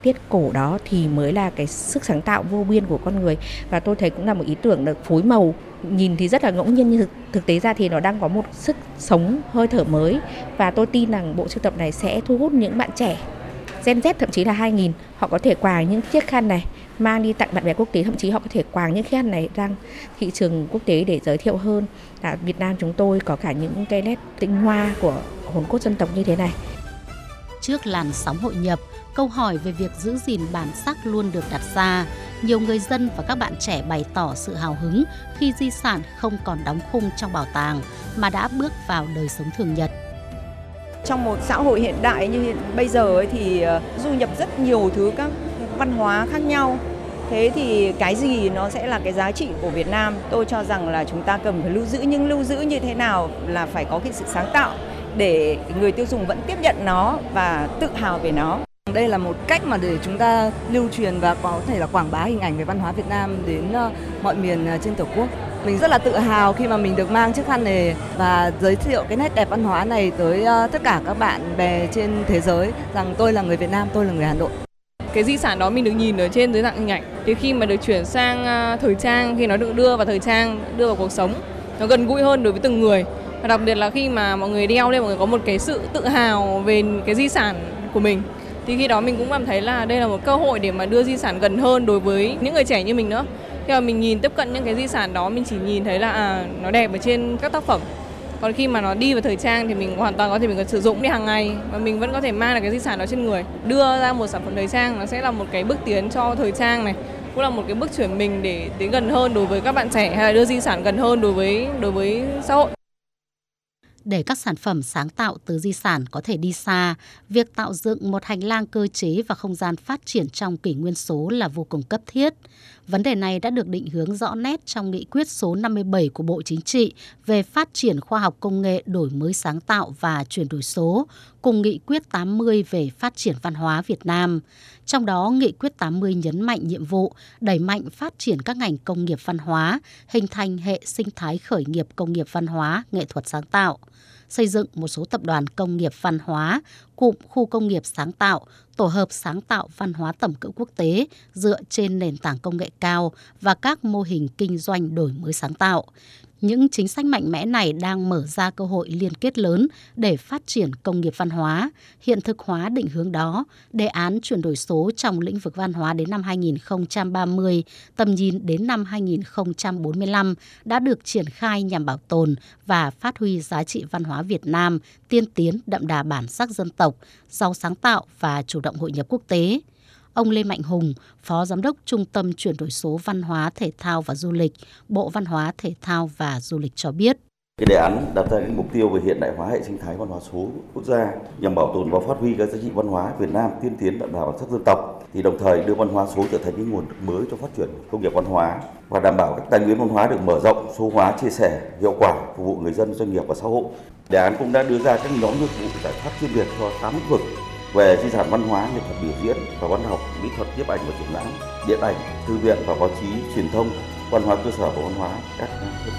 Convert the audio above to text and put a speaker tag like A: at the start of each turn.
A: Tiết cổ đó thì mới là cái sức sáng tạo vô biên của con người, và tôi thấy cũng là một ý tưởng được phối màu, nhìn thì rất là ngẫu nhiên nhưng thực tế ra thì nó đang có một sức sống hơi thở mới, và tôi tin rằng bộ sưu tập này sẽ thu hút những bạn trẻ Gen Z, thậm chí là 2000, họ có thể quàng những chiếc khăn này mang đi tặng bạn bè quốc tế, thậm chí họ có thể quàng những chiếc khăn này ra thị trường quốc tế để giới thiệu hơn là Việt Nam chúng tôi có cả những cái nét tinh hoa của hồn cốt dân tộc như thế này.
B: Trước làn sóng hội nhập, câu hỏi về việc giữ gìn bản sắc luôn được đặt ra. Nhiều người dân và các bạn trẻ bày tỏ sự hào hứng khi di sản không còn đóng khung trong bảo tàng mà đã bước vào đời sống thường nhật.
C: Trong một xã hội hiện đại như bây giờ ấy thì du nhập rất nhiều thứ các văn hóa khác nhau. Thế thì cái gì nó sẽ là cái giá trị của Việt Nam? Tôi cho rằng là chúng ta cần phải lưu giữ, nhưng lưu giữ như thế nào là phải có cái sự sáng tạo để người tiêu dùng vẫn tiếp nhận nó và tự hào về nó.
D: Đây là một cách mà để chúng ta lưu truyền và có thể là quảng bá hình ảnh về văn hóa Việt Nam đến mọi miền trên Tổ quốc. Mình rất là tự hào khi mà mình được mang chiếc khăn này và giới thiệu cái nét đẹp văn hóa này tới tất cả các bạn bè trên thế giới rằng tôi là người Việt Nam, tôi là người Hà Nội.
E: Cái di sản đó mình được nhìn ở trên dưới dạng hình ảnh. Thì khi mà được chuyển sang thời trang, khi nó được đưa vào thời trang, đưa vào cuộc sống, nó gần gũi hơn đối với từng người. Và đặc biệt là khi mà mọi người đeo lên, mọi người có một cái sự tự hào về cái di sản của mình. Thì khi đó mình cũng cảm thấy là đây là một cơ hội để mà đưa di sản gần hơn đối với những người trẻ như mình nữa. Khi mà mình nhìn tiếp cận những cái di sản đó, mình chỉ nhìn thấy là nó đẹp ở trên các tác phẩm. Còn khi mà nó đi vào thời trang thì mình hoàn toàn có thể mình còn sử dụng đi hàng ngày và mình vẫn có thể mang được cái di sản đó trên người. Đưa ra một sản phẩm thời trang nó sẽ là một cái bước tiến cho thời trang này, cũng là một cái bước chuyển mình để tiến gần hơn đối với các bạn trẻ, hay là đưa di sản gần hơn đối với xã hội.
B: Để các sản phẩm sáng tạo từ di sản có thể đi xa, việc tạo dựng một hành lang cơ chế và không gian phát triển trong kỷ nguyên số là vô cùng cấp thiết. Vấn đề này đã được định hướng rõ nét trong nghị quyết số 57 của Bộ Chính trị về phát triển khoa học công nghệ, đổi mới sáng tạo và chuyển đổi số, cùng nghị quyết 80 về phát triển văn hóa Việt Nam. Trong đó, nghị quyết 80 nhấn mạnh nhiệm vụ đẩy mạnh phát triển các ngành công nghiệp văn hóa, hình thành hệ sinh thái khởi nghiệp công nghiệp văn hóa, nghệ thuật sáng tạo, xây dựng một số tập đoàn công nghiệp văn hóa, cụm khu công nghiệp sáng tạo, tổ hợp sáng tạo văn hóa tầm cỡ quốc tế dựa trên nền tảng công nghệ cao và các mô hình kinh doanh đổi mới sáng tạo. Những chính sách mạnh mẽ này đang mở ra cơ hội liên kết lớn để phát triển công nghiệp văn hóa, hiện thực hóa định hướng đó. Đề án chuyển đổi số trong lĩnh vực văn hóa đến năm 2030, tầm nhìn đến năm 2045 đã được triển khai nhằm bảo tồn và phát huy giá trị văn hóa Việt Nam, tiên tiến, đậm đà bản sắc dân tộc, giàu sáng tạo và chủ động hội nhập quốc tế. Ông Lê Mạnh Hùng, Phó Giám đốc Trung tâm Chuyển đổi số Văn hóa, Thể thao và Du lịch, Bộ Văn hóa, Thể thao và Du lịch cho biết.
F: Cái đề án đặt ra cái mục tiêu về hiện đại hóa hệ sinh thái văn hóa số quốc gia nhằm bảo tồn và phát huy các giá trị văn hóa Việt Nam tiên tiến, đậm đà bản sắc dân tộc, thì đồng thời đưa văn hóa số trở thành cái nguồn lực mới cho phát triển công nghiệp văn hóa và đảm bảo các tài nguyên văn hóa được mở rộng, số hóa, chia sẻ hiệu quả, phục vụ người dân, doanh nghiệp và xã hội. Đề án cũng đã đưa ra các nhóm nhiệm vụ giải pháp chuyên biệt cho 8 lĩnh vực về di sản văn hóa, nghệ thuật biểu diễn và văn học, mỹ thuật, nhiếp ảnh và triển lãm, điện ảnh, thư viện và báo chí, truyền thông, văn hóa cơ sở và văn hóa các